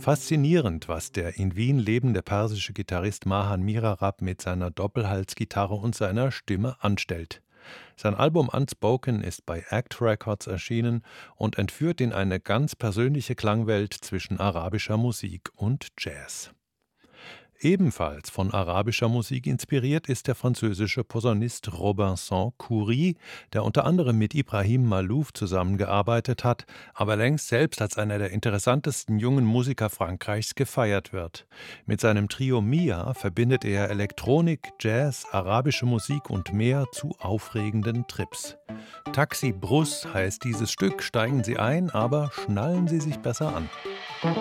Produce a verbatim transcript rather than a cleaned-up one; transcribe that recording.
Faszinierend, was der in Wien lebende persische Gitarrist Mahan Mirarab mit seiner Doppelhalsgitarre und seiner Stimme anstellt. Sein Album Unspoken ist bei Act Records erschienen und entführt in eine ganz persönliche Klangwelt zwischen arabischer Musik und Jazz. Ebenfalls von arabischer Musik inspiriert ist der französische Posaunist Robinson Khoury, der unter anderem mit Ibrahim Malouf zusammengearbeitet hat, aber längst selbst als einer der interessantesten jungen Musiker Frankreichs gefeiert wird. Mit seinem Trio Mia verbindet er Elektronik, Jazz, arabische Musik und mehr zu aufregenden Trips. Taxi Brus heißt dieses Stück, steigen Sie ein, aber schnallen Sie sich besser an.